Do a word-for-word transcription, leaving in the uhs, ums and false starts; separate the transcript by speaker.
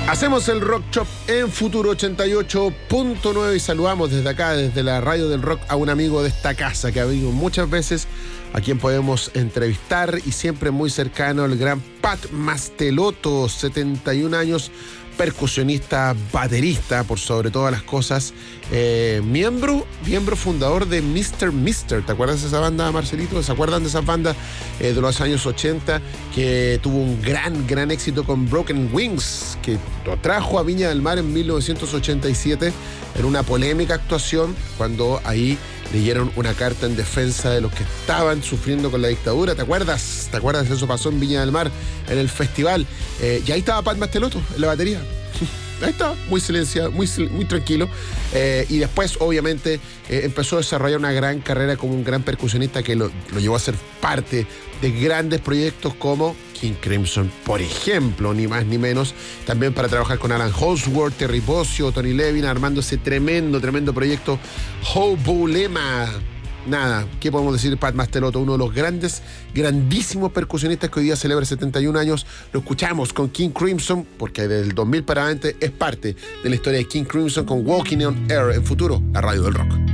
Speaker 1: Hacemos el Rock Shop en Futuro ochenta y ocho punto nueve y saludamos desde acá, desde la radio del rock, a un amigo de esta casa que ha venido muchas veces, a quien podemos entrevistar y siempre muy cercano, el gran Pat Mastelotto, setenta y un años, percusionista, baterista, por sobre todas las cosas, eh, miembro, miembro fundador de mister Mister. ¿Te acuerdas de esa banda, Marcelito? ¿Se acuerdan de esas bandas eh, de los años ochenta que tuvo un gran, gran éxito con Broken Wings, que lo trajo a Viña del Mar en mil novecientos ochenta y siete en una polémica actuación cuando ahí leyeron una carta en defensa de los que estaban sufriendo con la dictadura? ¿Te acuerdas? ¿Te acuerdas? Eso pasó en Viña del Mar, en el festival. Eh, y ahí estaba Pat Mastelotto en la batería. Ahí está, muy silenciado, muy, muy tranquilo. Eh, y después, obviamente, eh, empezó a desarrollar una gran carrera como un gran percusionista que lo, lo llevó a ser parte de grandes proyectos como King Crimson, por ejemplo, ni más ni menos. También para trabajar con Alan Holdsworth, Terry Bozzio, Tony Levin, armando ese tremendo, tremendo proyecto Hobulema. Nada, ¿qué podemos decir de Pat Mastelotto? Uno de los grandes, grandísimos percusionistas que hoy día celebra setenta y un años. Lo escuchamos con King Crimson, porque desde el dos mil para adelante es parte de la historia de King Crimson con Walking on Air en Futuro, la radio del rock.